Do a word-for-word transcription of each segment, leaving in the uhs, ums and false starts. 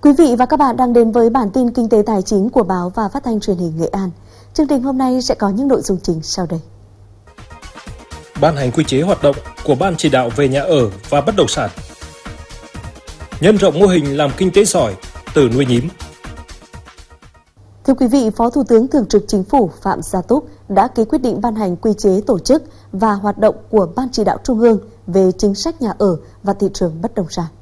Quý vị và các bạn đang đến với bản tin kinh tế tài chính của báo và phát thanh truyền hình Nghệ An. Chương trình hôm nay sẽ có những nội dung chính sau đây. Ban hành quy chế hoạt động của Ban chỉ đạo về nhà ở và bất động sản. Nhân rộng mô hình làm kinh tế giỏi từ nuôi nhím. Thưa quý vị, Phó Thủ tướng Thường trực Chính phủ Phạm Gia Túc đã ký quyết định ban hành quy chế tổ chức và hoạt động của Ban chỉ đạo Trung ương về chính sách nhà ở và thị trường bất động sản.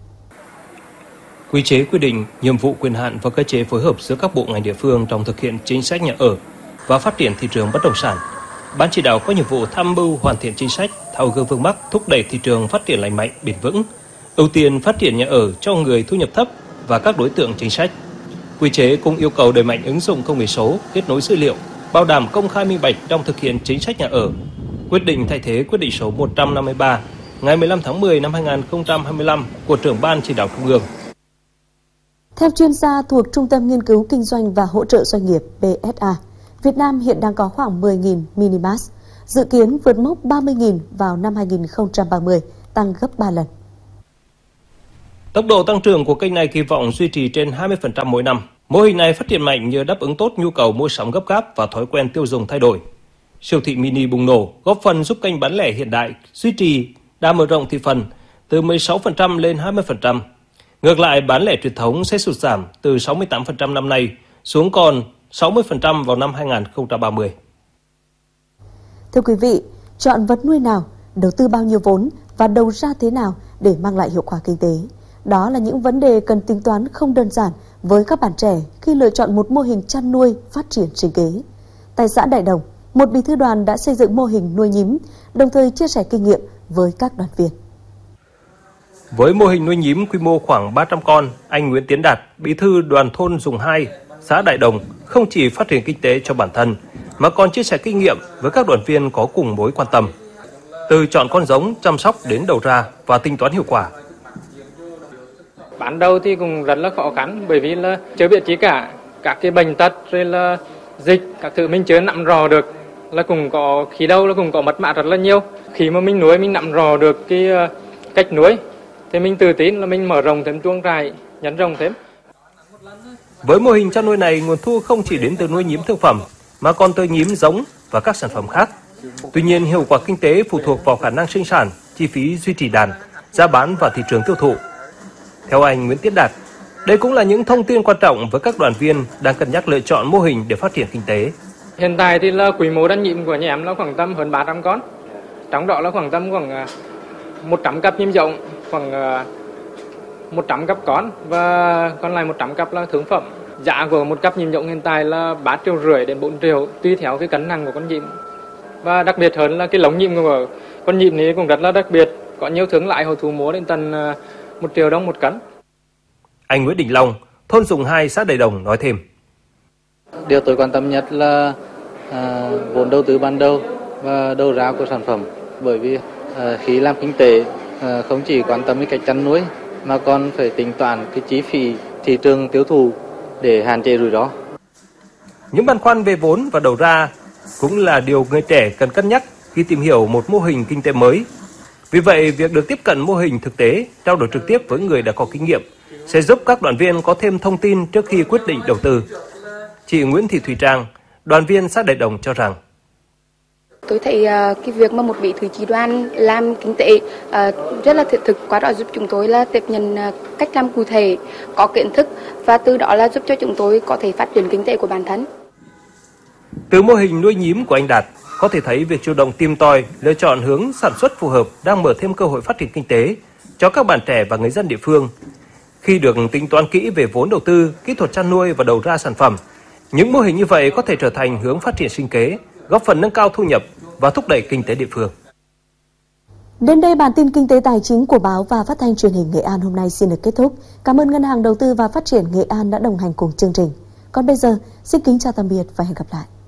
Quy chế quy định nhiệm vụ, quyền hạn và cơ chế phối hợp giữa các bộ ngành địa phương trong thực hiện chính sách nhà ở và phát triển thị trường bất động sản. Ban chỉ đạo có nhiệm vụ tham mưu hoàn thiện chính sách, tháo gỡ vướng mắc, thúc đẩy thị trường phát triển lành mạnh, bền vững, ưu tiên phát triển nhà ở cho người thu nhập thấp và các đối tượng chính sách. Quy chế cũng yêu cầu đẩy mạnh ứng dụng công nghệ số, kết nối dữ liệu, bảo đảm công khai minh bạch trong thực hiện chính sách nhà ở. Quyết định thay thế quyết định số một trăm năm mươi ba ngày mười lăm tháng mười năm hai nghìn không trăm hai mươi lăm của trưởng Ban chỉ đạo Trung ương. Theo chuyên gia thuộc Trung tâm Nghiên cứu Kinh doanh và Hỗ trợ Doanh nghiệp pê ét a, Việt Nam hiện đang có khoảng mười nghìn mini-mart, dự kiến vượt mốc ba mươi nghìn vào năm hai nghìn không trăm ba mươi, tăng gấp ba lần. Tốc độ tăng trưởng của kênh này kỳ vọng duy trì trên hai mươi phần trăm mỗi năm. Mô hình này phát triển mạnh nhờ đáp ứng tốt nhu cầu mua sắm gấp gáp và thói quen tiêu dùng thay đổi. Siêu thị mini bùng nổ góp phần giúp kênh bán lẻ hiện đại duy trì đà mở rộng thị phần từ mười sáu phần trăm lên hai mươi phần trăm. Ngược lại, bán lẻ truyền thống sẽ sụt giảm từ sáu mươi tám phần trăm năm nay xuống còn sáu mươi phần trăm vào năm hai nghìn không trăm ba mươi. Thưa quý vị, chọn vật nuôi nào, đầu tư bao nhiêu vốn và đầu ra thế nào để mang lại hiệu quả kinh tế? Đó là những vấn đề cần tính toán không đơn giản với các bạn trẻ khi lựa chọn một mô hình chăn nuôi phát triển sinh kế. Tại xã Đại Đồng, một bí thư đoàn đã xây dựng mô hình nuôi nhím, đồng thời chia sẻ kinh nghiệm với các đoàn viên. Với mô hình nuôi nhím quy mô khoảng ba trăm con, anh Nguyễn Tiến Đạt, bí thư đoàn thôn Dùng hai, xã Đại Đồng không chỉ phát triển kinh tế cho bản thân mà còn chia sẻ kinh nghiệm với các đoàn viên có cùng mối quan tâm. Từ chọn con giống, chăm sóc đến đầu ra và tính toán hiệu quả. Ban đầu thì cũng rất là khó khăn bởi vì là chưa biết gì cả, các cái bệnh tật rồi là dịch, các thứ mình chưa nắm rõ được, là cũng có khi đâu là cũng có mất mát rất là nhiều. Khi mà mình nuôi mình nắm rõ được cái cách nuôi thì mình tự tin là mình mở rộng thêm chuồng trại, nhân rộng thêm. Với mô hình chăn nuôi này, nguồn thu không chỉ đến từ nuôi nhím thương phẩm mà còn từ nhím giống và các sản phẩm khác. Tuy nhiên, hiệu quả kinh tế phụ thuộc vào khả năng sinh sản, chi phí duy trì đàn, giá bán và thị trường tiêu thụ. Theo anh Nguyễn Tiến Đạt, đây cũng là những thông tin quan trọng với các đoàn viên đang cân nhắc lựa chọn mô hình để phát triển kinh tế. Hiện tại thì là quy mô đàn nhím của nhà em là khoảng tầm hơn ba trăm con. Trong đó là khoảng tầm khoảng một trăm cặp nhím giống, khoảng một trăm cặp con và còn lại một trăm cặp là thương phẩm. Giá của một cặp nhím giống hiện tại là ba triệu rưỡi đến bốn triệu tùy theo cái cân nặng của con nhím. Và đặc biệt hơn là cái lồng nhím của con nhím này cũng rất là đặc biệt, có nhiều thương lái họ thu mua đến tận một triệu đồng một cân. Anh Nguyễn Đình Long, thôn Dùng hai, xã Đại Đồng nói thêm. Điều tôi quan tâm nhất là à, vốn đầu tư ban đầu và đầu ra của sản phẩm. Bởi vì à, khi làm kinh tế à, không chỉ quan tâm đến cách chăn nuôi mà còn phải tính toán cái chi phí thị trường tiêu thụ để hạn chế rủi ro. Những băn khoăn về vốn và đầu ra cũng là điều người trẻ cần cân nhắc khi tìm hiểu một mô hình kinh tế mới. Vì vậy, việc được tiếp cận mô hình thực tế, trao đổi trực tiếp với người đã có kinh nghiệm sẽ giúp các đoàn viên có thêm thông tin trước khi quyết định đầu tư. Chị Nguyễn Thị Thùy Trang, đoàn viên xã Đại Đồng cho rằng: Tôi thấy uh, cái việc mà một bí thư chi đoàn làm kinh tế uh, rất là thiết thực, qua đó giúp chúng tôi là tiếp nhận uh, cách làm cụ thể, có kiến thức và từ đó là giúp cho chúng tôi có thể phát triển kinh tế của bản thân. Từ mô hình nuôi nhím của anh Đạt, có thể thấy việc chủ động tìm tòi, lựa chọn hướng sản xuất phù hợp đang mở thêm cơ hội phát triển kinh tế cho các bạn trẻ và người dân địa phương. Khi được tính toán kỹ về vốn đầu tư, kỹ thuật chăn nuôi và đầu ra sản phẩm, những mô hình như vậy có thể trở thành hướng phát triển sinh kế, góp phần nâng cao thu nhập và thúc đẩy kinh tế địa phương. Đến đây, bản tin kinh tế tài chính của báo và phát thanh truyền hình Nghệ An hôm nay xin được kết thúc. Cảm ơn Ngân hàng Đầu tư và Phát triển Nghệ An đã đồng hành cùng chương trình. Còn bây giờ, xin kính chào tạm biệt và hẹn gặp lại.